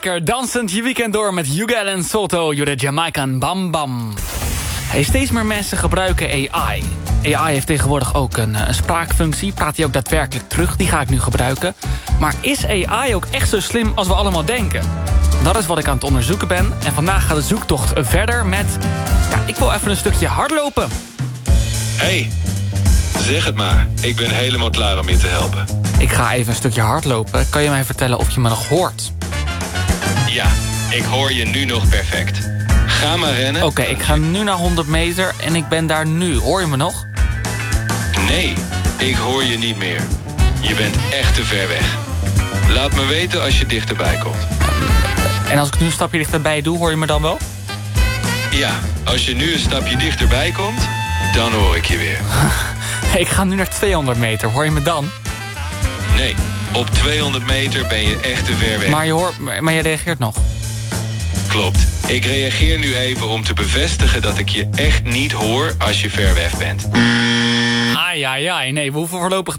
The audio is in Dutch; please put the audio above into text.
lekker dansend je weekend door met Yugal en Soto, de Jamaican Bam Bam. Hey, steeds meer mensen gebruiken AI. AI heeft tegenwoordig ook een spraakfunctie. Praat hij ook daadwerkelijk terug? Die ga ik nu gebruiken. Maar is AI ook echt zo slim als we allemaal denken? Dat is wat ik aan het onderzoeken ben. En vandaag gaat de zoektocht verder met... Ja, ik wil even een stukje hardlopen. Hey, zeg het maar. Ik ben helemaal klaar om je te helpen. Ik ga even een stukje hardlopen. Kan je mij vertellen of je me nog hoort? Ja, ik hoor je nu nog perfect. Ga maar rennen. Oké, ik ga nu naar 100 meter en ik ben daar nu. Hoor je me nog? Nee, ik hoor je niet meer. Je bent echt te ver weg. Laat me weten als je dichterbij komt. En als ik nu een stapje dichterbij doe, hoor je me dan wel? Ja, als je nu een stapje dichterbij komt, dan hoor ik je weer. Ik ga nu naar 200 meter. Hoor je me dan? Nee, op 200 meter ben je echt te ver weg. Maar je reageert nog. Klopt. Ik reageer nu even om te bevestigen dat ik je echt niet hoor als je ver weg bent. Ai, nee, we hoeven voorlopig